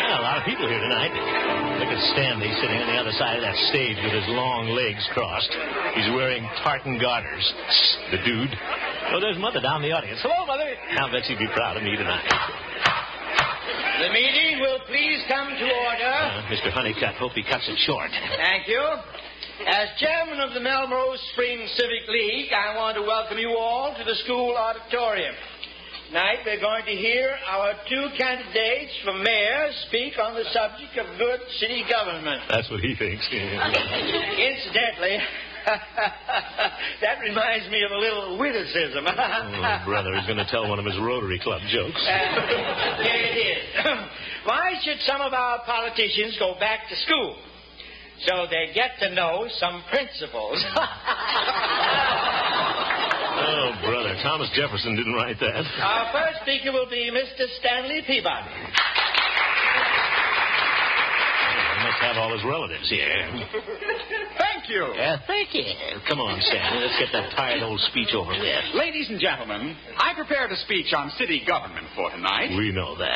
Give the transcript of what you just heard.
Yeah, a lot of people here tonight. Look at Stanley sitting on the other side of that stage with his long legs crossed. He's wearing tartan garters. The dude. Oh, there's Mother down in the audience. Hello, Mother. I'll bet she'd be proud of me tonight. The meeting will please come to order. Mr. Honeycutt, hope he cuts it short. Thank you. As chairman of the Melrose Springs Civic League, I want to welcome you all to the school auditorium. Tonight we're going to hear our two candidates for mayor speak on the subject of good city government. That's what he thinks. Incidentally, that reminds me of a little witticism. Oh, brother, he's going to tell one of his Rotary Club jokes. Here it is. Why should some of our politicians go back to school? So they get to know some principles. Oh, brother, Thomas Jefferson didn't write that. Our first speaker will be Mr. Stanley Peabody. He must have all his relatives here. Thank you. Thank you. Come on, Stanley, let's get that tired old speech over with. Ladies and gentlemen, I prepared a speech on city government for tonight. We know that.